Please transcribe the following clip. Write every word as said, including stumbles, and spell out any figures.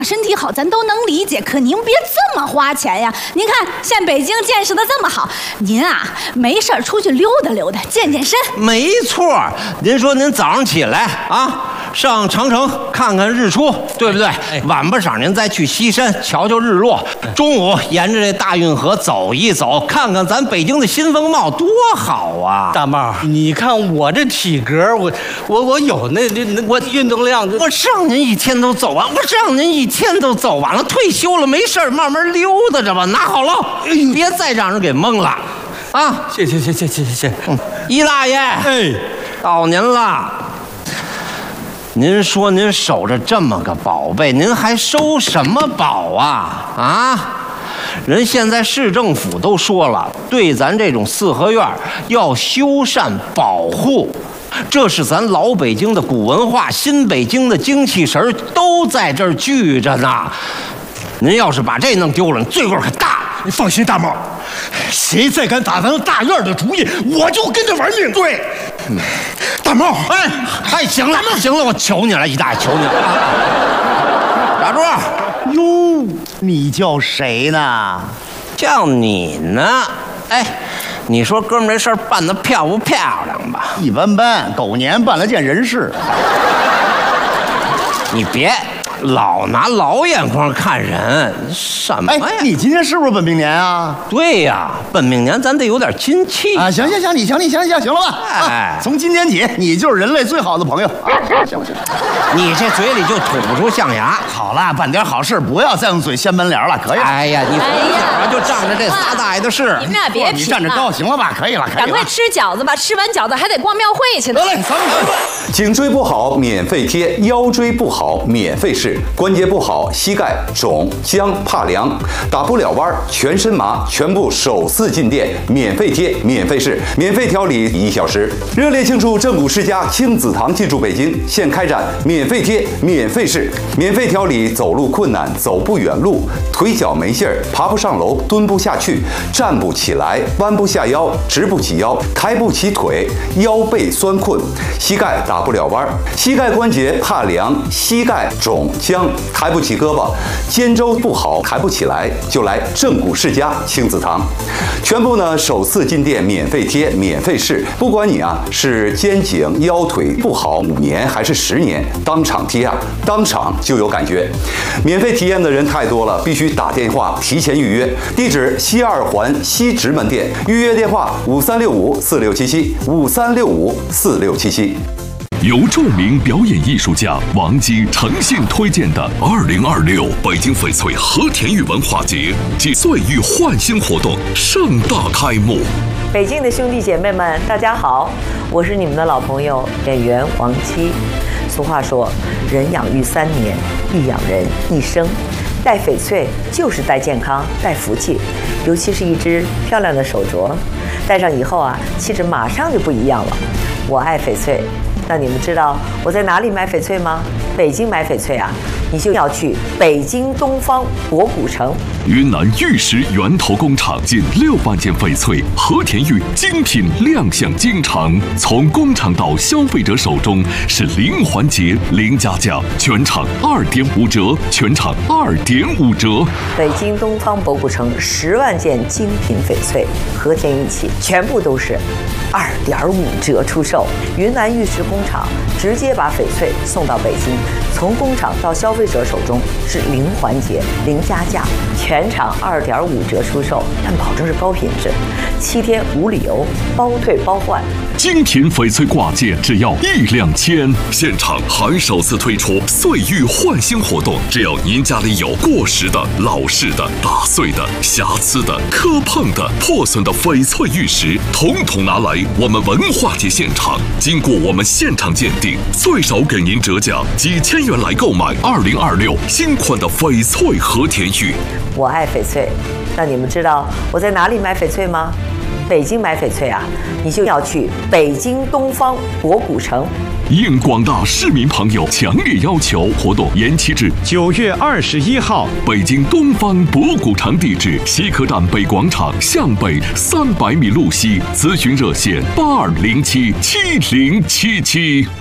身体好咱都能理解，可您别这么花钱呀！您看现在北京建设的这么好，您啊没事出去溜达溜达，健健身。 没错，您说您早上起来啊，上长城看看日出，对不对？哎、晚不晌您再去西山瞧瞧日落，中午沿着这大运河走一走，看看咱北京的新风貌，多好啊！ 大帽，你看我这体格，我我我有那那那我运动量， 我让您一天都走完，我让您一天都走完了，退休了没事慢慢溜达着吧，拿好了，别再让人给蒙了，啊！ 谢谢谢谢谢谢谢， 嗯，姨大爷， 哎， 到您了。您说您守着这么个宝贝，您还收什么宝啊？啊！人现在市政府都说了，对咱这种四合院要修缮保护。这是咱老北京的古文化，新北京的精气神都在这儿聚着呢。您要是把这弄丢了，罪过可大。 你放心，大帽，谁再敢打咱大院的主意，我就跟着玩命。对，嗯、大帽， 哎哎，行了行了，我求你了，姨大爷，求你了。打住！ 哟，你叫谁呢？ 叫你呢。哎。你说哥们这事儿办得漂不漂亮吧？ 一般般，狗年办了件人事。 你别老拿老眼光看人，什么呀？ 哎，你今天是不是本命年啊？ 对呀，本命年咱得有点亲戚啊！行行行，你行你行行行了吧？哎，啊、从今天起，你就是人类最好的朋友啊！行不行？ 你这嘴里就吐不出象牙。 好了，办点好事，不要再用嘴掀门帘了，可以了。 哎呀，你从小就仗着这仨大爷的事， 你们俩别你站着高行了吧？可以了，可以了。 赶快吃饺子吧，吃完饺子还得逛庙会去呢。 得嘞，咱们颈椎不好免费贴，腰椎不好免费试，关节不好膝盖肿僵怕凉打不了弯全身麻，全部首次进店免费贴免费试，免费调理一小时。热烈庆祝正骨世家亲子堂进驻北京，现开展免费贴免费试，免费调理走路困难走不远路，腿脚没劲儿爬不上楼蹲不下去站不起来弯不下腰直不起腰抬不起腿腰背酸困膝盖打不了弯膝盖关节怕凉膝盖肿僵抬不起胳膊肩周不好抬不起来就来正骨世家亲子堂，全部呢首次进店免费贴免费试，不管你啊是肩颈腰腿不好五年还是十年，当场贴啊当场就有感觉。免费体验的人太多了，必须打电话提前预约，地址西二环西直门店，预约电话五三六五四六七七五三六五四六七七。 由著名表演艺术家王姬诚信推荐的二零二六北京翡翠和田玉文化节暨岁玉焕新活动盛大开幕。 北京的兄弟姐妹们，大家好，我是你们的老朋友演员王姬。俗话说，人养育三年，必养人一生。戴翡翠就是戴健康、戴福气，尤其是一只漂亮的手镯，戴上以后啊，气质马上就不一样了。我爱翡翠。那你们知道我在哪里买翡翠吗？北京买翡翠啊，你就要去北京东方博古城。 云南玉石源头工厂近六万件翡翠和田玉精品亮相京城，从工厂到消费者手中是零环节、零加价，全场二点五折，全场二点五折。 北京东方博古城十万件精品翡翠和田玉器，全部都是二点五折出售。云南玉石工厂直接把翡翠送到北京，从工厂到消费者手中是零环节、零加价，全场二点五折出售，但保证是高品质，七天无理由，包退包换。 精品翡翠挂件只要一两千，现场还首次推出岁玉焕新活动，只要您家里有过时的、老式的、打碎的、瑕疵的、磕碰的、破损的翡翠玉石，统统拿来我们文化节现场，经过我们现场鉴定，最少给您折价几千元来购买二零二六新款的翡翠和田玉。 我爱翡翠，那你们知道我在哪里买翡翠吗？北京买翡翠啊，你就要去北京东方博古城。 应广大市民朋友强烈要求，活动延期至九月二十一号。 北京东方博古城地址：西客站北广场向北三百米路西。咨询热线：八二零七七零七七。